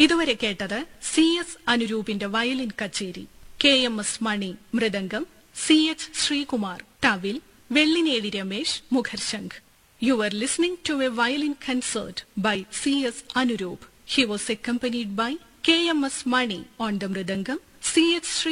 ഇതുവരെ കേട്ടത് CS അനുരൂപിന്റെ violin കച്ചേരി. KMS money mridangam, CH Sreekumar thavil, Vellinezhi Ramesh മുഖർശംഖ്. You were listening to a violin concert by CS Anuroop. He was accompanied by KMS Mani on the mridangam, CH